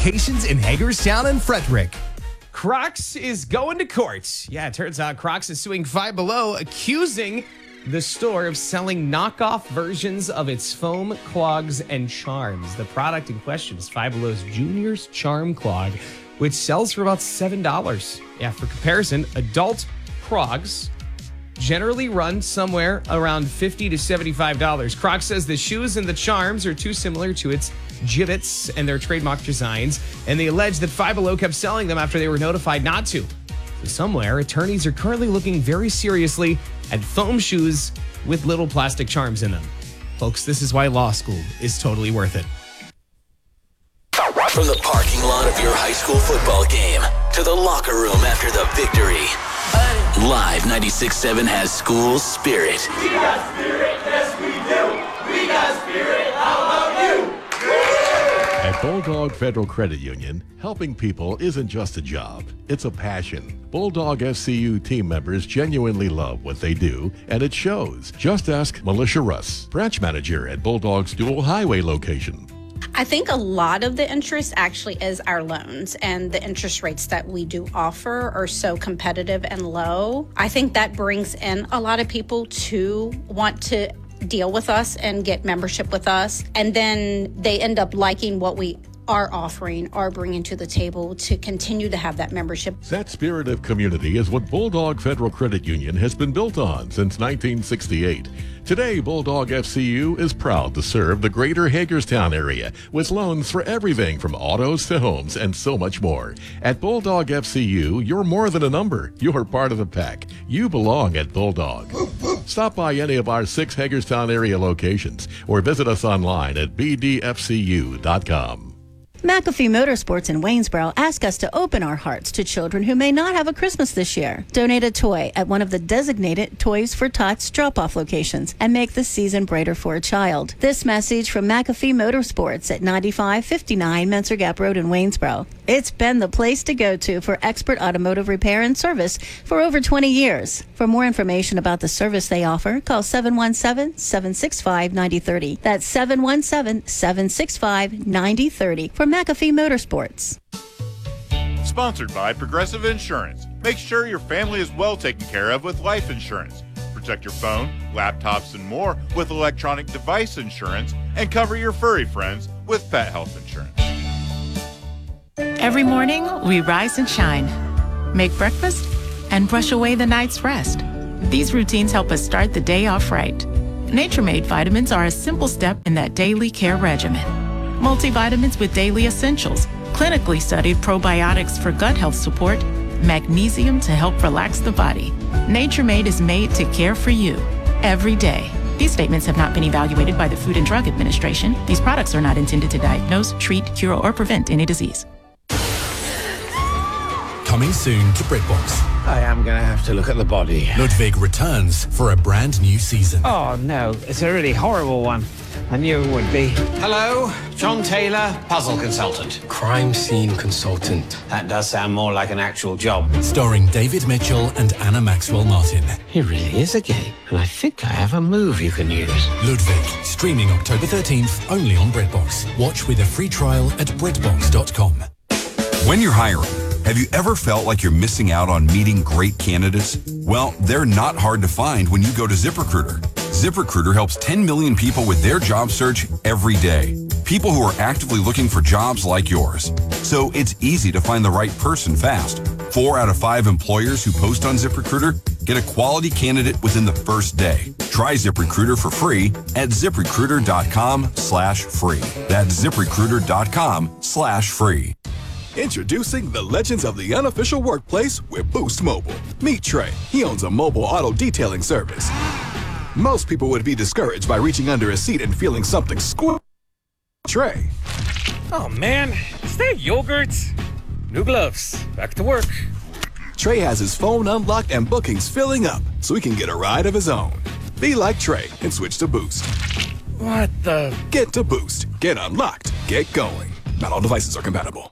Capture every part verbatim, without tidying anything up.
locations in Hagerstown and Frederick. Crocs is going to court. Yeah, it turns out Crocs is suing Five Below, accusing the store of selling knockoff versions of its foam clogs and charms. The product in question is Five Below's Junior's Charm Clog, which sells for about seven dollars. Yeah, for comparison, adult Crocs generally run somewhere around fifty to seventy-five dollars. Crocs says the shoes and the charms are too similar to its Jibbitz and their trademark designs, and they allege that Five Below kept selling them after they were notified not to. So somewhere, attorneys are currently looking very seriously at foam shoes with little plastic charms in them. Folks, this is why law school is totally worth it. From the parking lot of your high school football game to the locker room after the victory, Live ninety-six point seven has school spirit. We got spirit, yes we do. We got spirit, how about you? At Bulldog Federal Credit Union, helping people isn't just a job, it's a passion. Bulldog F C U team members genuinely love what they do, and it shows. Just ask Militia Russ, branch manager at Bulldog's dual highway location. I think a lot of the interest actually is our loans, and the interest rates that we do offer are so competitive and low. I think that brings in a lot of people to want to deal with us and get membership with us, and then they end up liking what we are offering or bringing to the table to continue to have that membership. That spirit of community is what Bulldog Federal Credit Union has been built on since nineteen sixty-eight. Today, Bulldog F C U is proud to serve the greater Hagerstown area with loans for everything from autos to homes and so much more. At Bulldog F C U, you're more than a number. You're part of the pack. You belong at Bulldog. Stop by any of our six Hagerstown area locations or visit us online at b d f c u dot com. McAfee Motorsports in Waynesboro ask us to open our hearts to children who may not have a Christmas this year. Donate a toy at one of the designated Toys for Tots drop-off locations and make the season brighter for a child. This message from McAfee Motorsports at ninety-five fifty-nine Menser Gap Road in Waynesboro. It's been the place to go to for expert automotive repair and service for over twenty years. For more information about the service they offer, call seven one seven, seven six five, nine zero three zero. That's seven one seven, seven six five, nine zero three zero for McAfee Motorsports. Sponsored by Progressive Insurance. Make sure your family is well taken care of with life insurance. Protect your phone, laptops, and more with electronic device insurance, and cover your furry friends with pet health insurance. Every morning, we rise and shine, make breakfast, and brush away the night's rest. These routines help us start the day off right. Nature Made vitamins are a simple step in that daily care regimen. Multivitamins with daily essentials, clinically studied probiotics for gut health support, magnesium to help relax the body. Nature Made is made to care for you every day. These statements have not been evaluated by the Food and Drug Administration. These products are not intended to diagnose, treat, cure, or prevent any disease. Coming soon to BritBox. I am going to have to look at the body. Ludwig returns for a brand new season. Oh, no. It's a really horrible one. I knew it would be. Hello, John Taylor, puzzle consultant. Crime scene consultant. That does sound more like an actual job. Starring David Mitchell and Anna Maxwell Martin. He really is a game, and I think I have a move you can use. Ludwig, streaming October thirteenth, only on BritBox. Watch with a free trial at britbox dot com. When you're hiring, have you ever felt like you're missing out on meeting great candidates? Well, they're not hard to find when you go to ZipRecruiter. ZipRecruiter helps ten million people with their job search every day. People who are actively looking for jobs like yours. So it's easy to find the right person fast. Four out of five employers who post on ZipRecruiter get a quality candidate within the first day. Try ZipRecruiter for free at ZipRecruiter.com slash free. That's ZipRecruiter.com slash free. Introducing the legends of the unofficial workplace with Boost Mobile. Meet Trey. He owns a mobile auto detailing service. Most people would be discouraged by reaching under a seat and feeling something squish. Trey. Oh man, is that yogurt? New gloves. Back to work. Trey has his phone unlocked and bookings filling up so he can get a ride of his own. Be like Trey and switch to Boost. What the? Get to Boost. Get unlocked. Get going. Not all devices are compatible.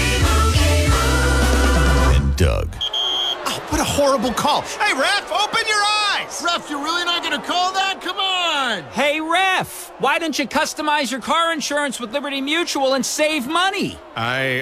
And Doug. Oh, what a horrible call. Hey, ref, open your eyes. Ref, you're really not going to call that? Come on. Hey, ref, why don't you customize your car insurance with Liberty Mutual and save money? I